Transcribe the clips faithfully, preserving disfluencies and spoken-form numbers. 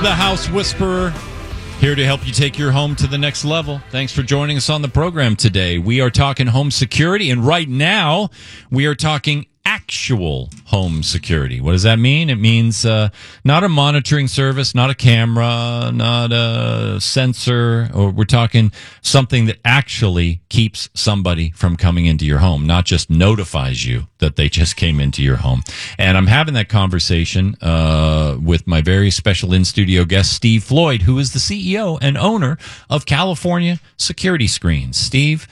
the House Whisperer, here to help you take your home to the next level. Thanks for joining us on the program today. We are talking home security, and right now we are talking actual home security. What does that mean? It means uh, not a monitoring service, not a camera, not a sensor, or we're talking something that actually keeps somebody from coming into your home, not just notifies you that they just came into your home. And I'm having that conversation uh, with my very special in-studio guest, Steve Floyd, who is the C E O and owner of California Security Screens. Steve,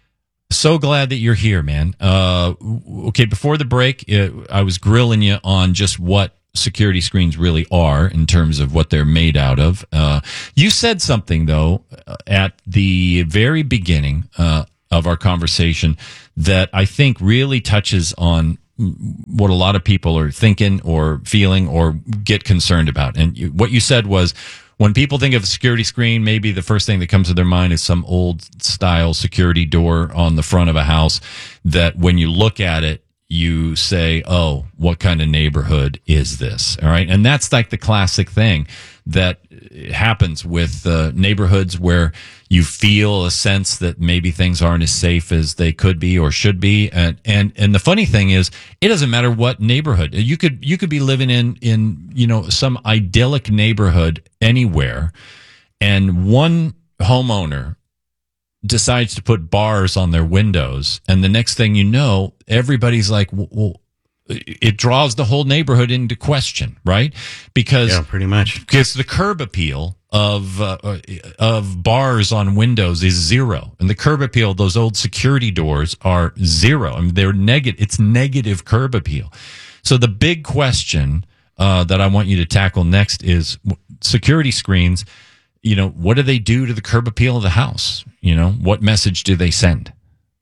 so glad that you're here, man. Uh, okay, before the break, uh, I was grilling you on just what security screens really are in terms of what they're made out of. Uh, you said something, though, at the very beginning uh, of our conversation that I think really touches on what a lot of people are thinking or feeling or get concerned about. And you, what you said was, when people think of a security screen, maybe the first thing that comes to their mind is some old style security door on the front of a house that when you look at it, you say, oh, what kind of neighborhood is this? All right. And that's like the classic thing that happens with uh, neighborhoods where you feel a sense that maybe things aren't as safe as they could be or should be. And, and, and the funny thing is, it doesn't matter what neighborhood. You could, you could be living in, in, you know, some idyllic neighborhood anywhere, and one homeowner decides to put bars on their windows, and the next thing you know, everybody's like, well, it draws the whole neighborhood into question, right? Because yeah, pretty much. Because the curb appeal of uh, of bars on windows is zero, and the curb appeal of those old security doors are zero. I mean, they're negative. It's negative curb appeal. So the big question uh, that I want you to tackle next is security screens. You know, what do they do to the curb appeal of the house? You know, what message do they send?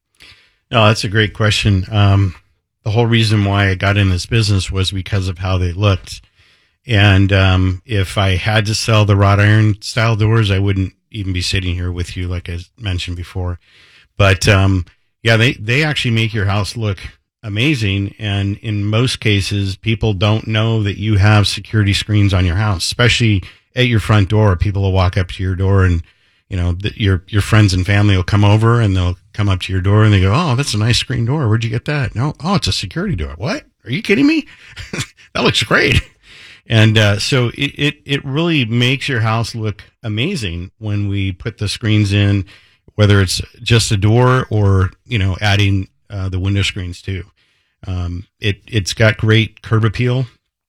No, that's a great question. Um, the whole reason why I got in this business was because of how they looked. And um, if I had to sell the wrought iron style doors, I wouldn't even be sitting here with you, like I mentioned before. But um, yeah, they, they actually make your house look amazing. And in most cases, people don't know that you have security screens on your house, especially at your front door. People will walk up to your door, and you know the, your your friends and family will come over, and they'll come up to your door and they go, "Oh, that's a nice screen door. Where'd you get that?" No, oh, it's a security door. What? Are you kidding me? That looks great. And uh, so it, it it really makes your house look amazing when we put the screens in, whether it's just a door or you know adding uh, the window screens too. Um, it it's got great curb appeal.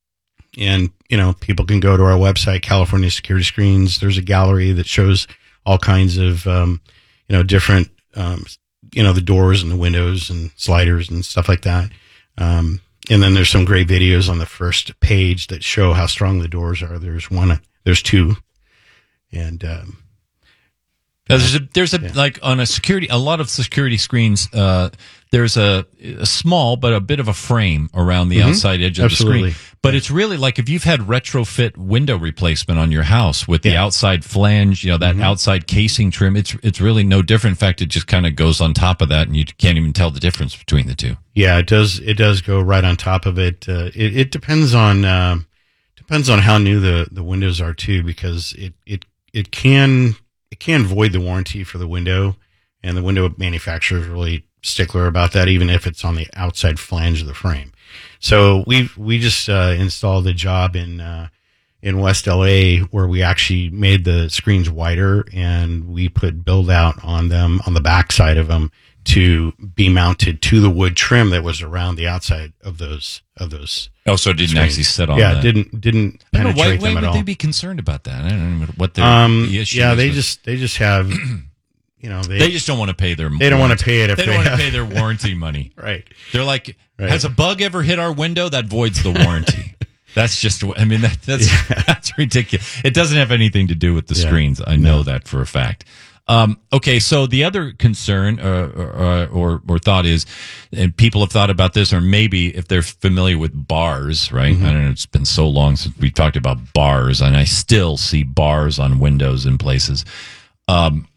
And, you know, people can go to our website, California Security Screens. There's a gallery that shows all kinds of, um, you know, different, um, you know, the doors and the windows and sliders and stuff like that. Um, and then there's some great videos on the first page that show how strong the doors are. There's one, there's two. And, um, there's a, there's a, yeah. like on a security, a lot of security screens, uh, there's a, a small, but a bit of a frame around the mm-hmm. outside edge of Absolutely. the screen. But it's really like if you've had retrofit window replacement on your house with the yeah. outside flange, you know, that mm-hmm. outside casing trim, it's, it's really no different. In fact, it just kind of goes on top of that and you can't even tell the difference between the two. Yeah, it does. It does go right on top of it. Uh, it, it depends on, uh, depends on how new the, the windows are too, because it, it, it can, it can void the warranty for the window, and the window manufacturer is really stickler about that, even if it's on the outside flange of the frame. So we we just uh, installed a job in uh, in West L A where we actually made the screens wider, and we put build out on them on the back side of them to be mounted to the wood trim that was around the outside of those of those. Oh, so it didn't screens. actually sit on. Yeah, that. it didn't didn't I don't know, penetrate why, them why at all. Why would they be concerned about that? I don't know what their um, the issue yeah, is. they with. just they just have. You know, they, they just don't want to pay their. They don't want to pay it if they they, don't want have. to pay their warranty money. Right. They're like, right. has a bug ever hit our window? That voids the warranty. That's just. I mean, that, that's yeah. that's ridiculous. It doesn't have anything to do with the yeah. screens. I know no. that for a fact. Um, okay, so the other concern uh, or, or or thought is, and people have thought about this, or maybe if they're familiar with bars, right? Mm-hmm. I don't know. It's been so long since we talked about bars, and I still see bars on windows in places. Um,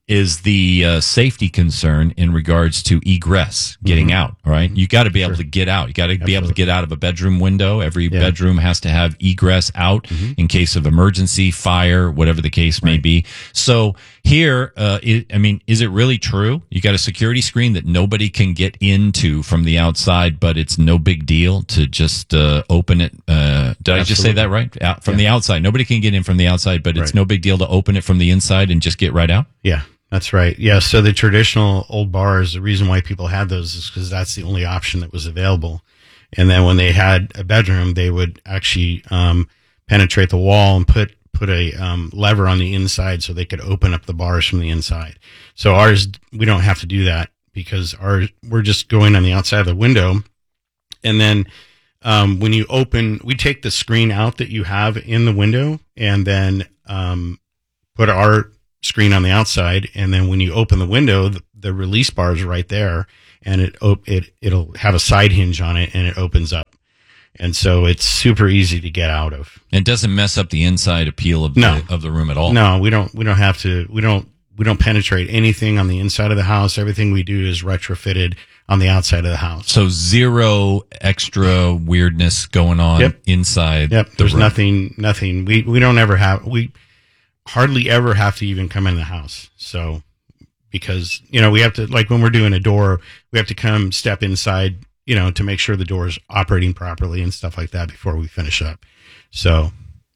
is the uh, safety concern in regards to egress, getting mm-hmm. out, all right? Mm-hmm. You got to be able sure. to get out. You got to be able to get out of a bedroom window. Every yeah. bedroom has to have egress out mm-hmm. in case of emergency, fire, whatever the case may right. be. So here, uh, it, I mean, is it really true? You got a security screen that nobody can get into from the outside, but it's no big deal to just uh, open it. Uh, did Absolutely. I just say that right? Out, from yeah. the outside. Nobody can get in from the outside, but it's right. no big deal to open it from the inside and just get right out? Yeah. That's right. Yeah. So the traditional old bars, the reason why people had those is because that's the only option that was available. And then when they had a bedroom, they would actually um, penetrate the wall and put put a um, lever on the inside so they could open up the bars from the inside. So ours, we don't have to do that because ours, we're just going on the outside of the window. And then um, when you open, we take the screen out that you have in the window and then um, put our screen on the outside, and then when you open the window, the, the release bar is right there, and it it it'll have a side hinge on it, and it opens up, and so it's super easy to get out of. It doesn't mess up the inside appeal of no. the, of the room at all. No, we don't. We don't have to. We don't. We don't penetrate anything on the inside of the house. Everything we do is retrofitted on the outside of the house. So zero extra weirdness going on yep. inside. Yep. The There's room. nothing. Nothing. We we don't ever have we. hardly ever have to even come in the house. So, because, you know, we have to, like when we're doing a door, we have to come step inside, you know, to make sure the door is operating properly and stuff like that before we finish up. So,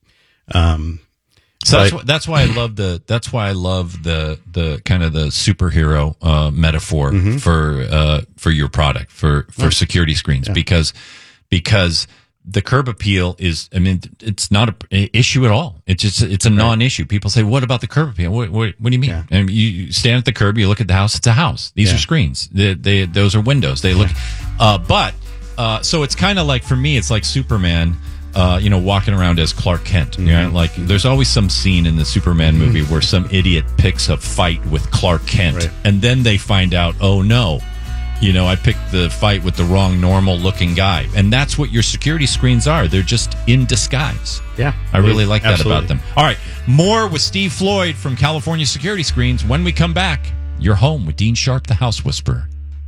um, so that's, wh- that's why I love the, that's why I love the, the kind of the superhero, uh, metaphor mm-hmm. for, uh, for your product, for, for oh. security screens, yeah. because, because the curb appeal is, I mean, it's not an issue at all. It's just, it's a right. non-issue. People say, what about the curb appeal? What, what, what do you mean? Yeah. And you stand at the curb, you look at the house, it's a house. These yeah. are screens. They, they, those are windows. They look, yeah. uh, but, uh, so it's kind of like, for me, it's like Superman, uh, you know, walking around as Clark Kent. Mm-hmm. You know, like there's always some scene in the Superman movie mm-hmm. where some idiot picks a fight with Clark Kent, right. and then they find out, oh no, you know, I picked the fight with the wrong normal looking guy. And that's what your security screens are. They're just in disguise. Yeah. I really like absolutely. that about them. All right. More with Steve Floyd from California Security Screens. When we come back, you're home with Dean Sharp, the House Whisperer.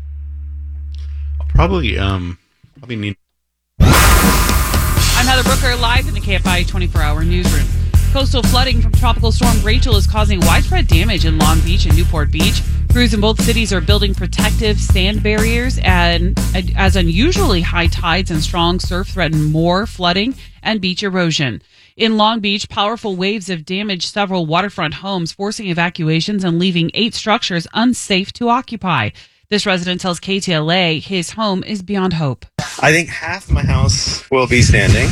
I'll probably, um, probably need. I'm Heather Brooker, live in the K F I twenty-four hour newsroom. Coastal flooding from Tropical Storm Rachel is causing widespread damage in Long Beach and Newport Beach. Crews in both cities are building protective sand barriers, and as unusually high tides and strong surf threaten more flooding and beach erosion. In Long Beach, powerful waves have damaged several waterfront homes, forcing evacuations and leaving eight structures unsafe to occupy. This resident tells K T L A his home is beyond hope. I think half my house will be standing.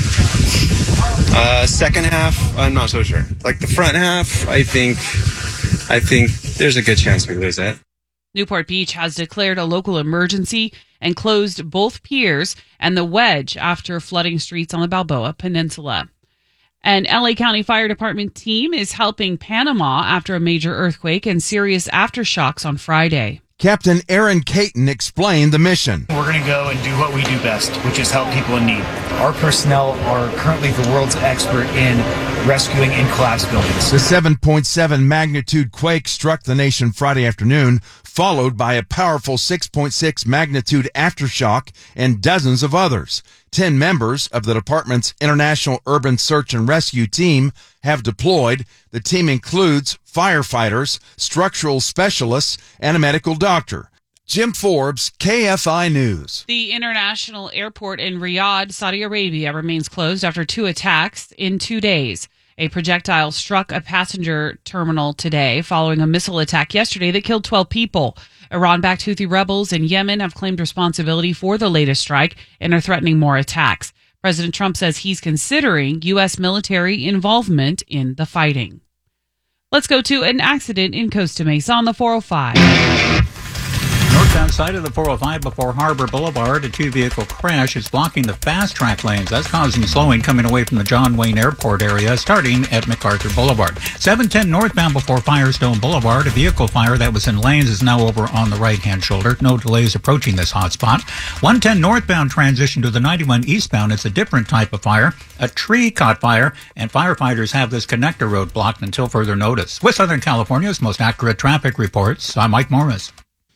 Uh, second half, I'm not so sure. Like the front half, I think, I think there's a good chance we lose it. Newport Beach has declared a local emergency and closed both piers and the wedge after flooding streets on the Balboa Peninsula. An L A County Fire Department team is helping Panama after a major earthquake and serious aftershocks on Friday. Captain Aaron Caton explained the mission. We're going to go and do what we do best, which is help people in need. Our personnel are currently the world's expert in rescuing in collapsed buildings. The seven point seven magnitude quake struck the nation Friday afternoon, followed by a powerful six point six magnitude aftershock and dozens of others. Ten members of the department's International Urban Search and Rescue Team have deployed. The team includes firefighters, structural specialists, and a medical doctor. Jim Forbes, K F I News. The international airport in Riyadh, Saudi Arabia, remains closed after two attacks in two days. A projectile struck a passenger terminal today following a missile attack yesterday that killed twelve people. Iran-backed Houthi rebels in Yemen have claimed responsibility for the latest strike and are threatening more attacks. President Trump says he's considering U S military involvement in the fighting. Let's go to an accident in Costa Mesa on the four oh five. North northbound side of the four oh five before Harbor Boulevard. A two-vehicle crash is blocking the fast-track lanes. That's causing slowing coming away from the John Wayne Airport area, starting at MacArthur Boulevard. seven ten northbound before Firestone Boulevard. A vehicle fire that was in lanes is now over on the right-hand shoulder. No delays approaching this hotspot. one ten northbound transition to the ninety-one eastbound. It's a different type of fire. A tree caught fire, and firefighters have this connector road blocked until further notice. With Southern California's most accurate traffic reports, I'm Mike Morris.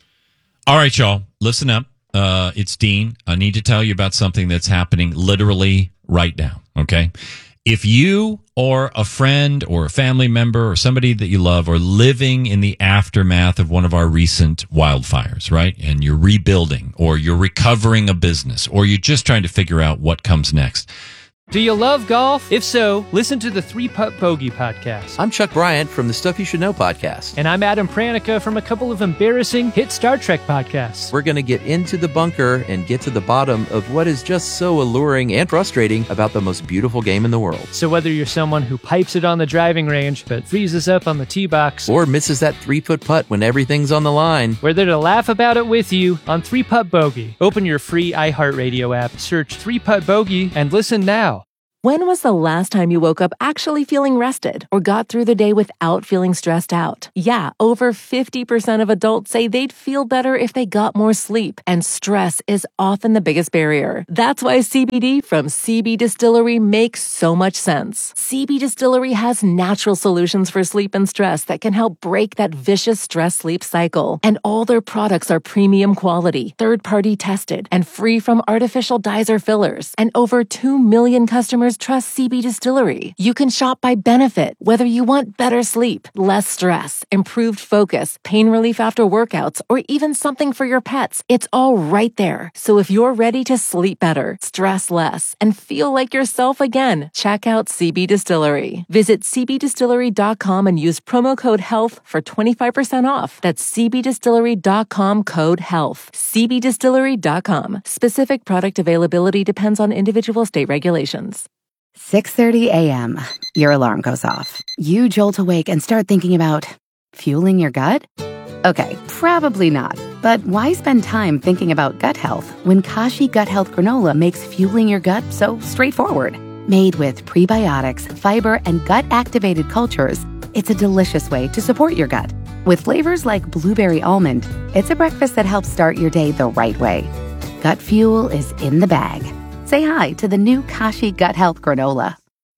All right, y'all, listen up. Uh, it's Dean. I need to tell you about something that's happening literally right now, okay? If you or a friend or a family member or somebody that you love are living in the aftermath of one of our recent wildfires, right? And you're rebuilding or you're recovering a business or you're just trying to figure out what comes next. Do you love golf? If so, listen to the Three Putt Bogey podcast. I'm Chuck Bryant from the Stuff You Should Know podcast. And I'm Adam Pranica from a couple of embarrassing hit Star Trek podcasts. We're going to get into the bunker and get to the bottom of what is just so alluring and frustrating about the most beautiful game in the world. So whether you're someone who pipes it on the driving range but freezes up on the tee box, or misses that three-foot putt when everything's on the line, we're there to laugh about it with you on Three Putt Bogey. Open your free iHeartRadio app, search Three Putt Bogey, and listen now. When was the last time you woke up actually feeling rested or got through the day without feeling stressed out? Yeah, over fifty percent of adults say they'd feel better if they got more sleep, and stress is often the biggest barrier. That's why C B D from C B Distillery makes so much sense. C B Distillery has natural solutions for sleep and stress that can help break that vicious stress-sleep cycle. And all their products are premium quality, third-party tested, and free from artificial dyes or fillers. And over two million customers trust C B Distillery. You can shop by benefit, whether you want better sleep, less stress, improved focus, pain relief after workouts, or even something for your pets. It's all right there. So if you're ready to sleep better, stress less, and feel like yourself again, check out C B Distillery. Visit c b distillery dot com and use promo code HEALTH for twenty-five percent off. That's c b distillery dot com code HEALTH. c b distillery dot com. Specific product availability depends on individual state regulations. six thirty a.m. Your alarm goes off. You jolt awake and start thinking about fueling your gut? Okay, probably not. But why spend time thinking about gut health when Kashi Gut Health Granola makes fueling your gut so straightforward? Made with prebiotics, fiber, and gut-activated cultures, it's a delicious way to support your gut. With flavors like blueberry almond, it's a breakfast that helps start your day the right way. Gut fuel is in the bag. Say hi to the new Kashi Gut Health Granola.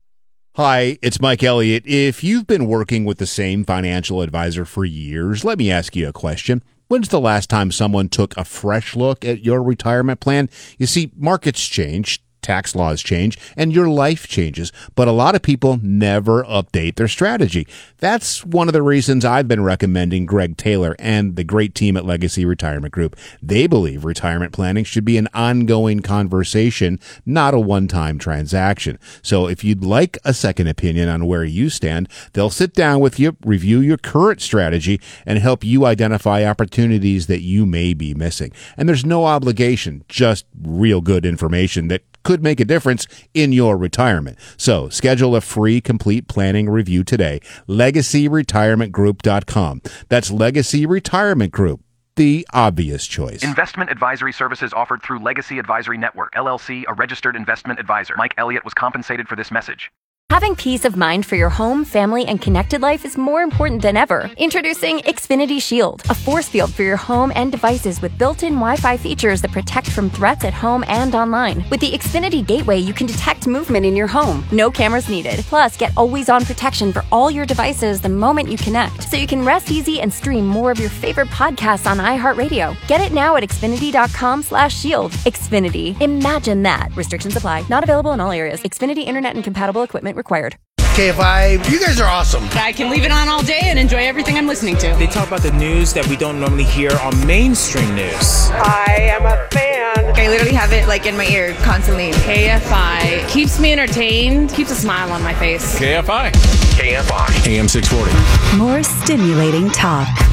Hi, it's Mike Elliott. If you've been working with the same financial advisor for years, let me ask you a question. When's the last time someone took a fresh look at your retirement plan? You see, markets change, tax laws change, and your life changes, but a lot of people never update their strategy. That's one of the reasons I've been recommending Greg Taylor and the great team at Legacy Retirement Group. They believe retirement planning should be an ongoing conversation, not a one-time transaction. So if you'd like a second opinion on where you stand, they'll sit down with you, review your current strategy, and help you identify opportunities that you may be missing. And there's no obligation, just real good information that could make a difference in your retirement. So schedule a free complete planning review today. legacy retirement group dot com. That's Legacy Retirement Group, the obvious choice. Investment advisory services offered through Legacy Advisory Network, L L C, a registered investment advisor. Mike Elliott was compensated for this message. Having peace of mind for your home, family, and connected life is more important than ever. Introducing Xfinity Shield, a force field for your home and devices with built-in Wi-Fi features that protect from threats at home and online. With the Xfinity Gateway, you can detect movement in your home. No cameras needed. Plus, get always-on protection for all your devices the moment you connect, so you can rest easy and stream more of your favorite podcasts on iHeartRadio. Get it now at xfinity dot com slash shield. Xfinity. Imagine that. Restrictions apply. Not available in all areas. Xfinity Internet and compatible equipment required. K F I, you guys are awesome. I can leave it on all day and enjoy everything I'm listening to. They talk about the news that we don't normally hear on mainstream news. I am a fan. I literally have it like in my ear constantly. K F I keeps me entertained, keeps a smile on my face. K F I. K F I. A M six forty. More stimulating talk.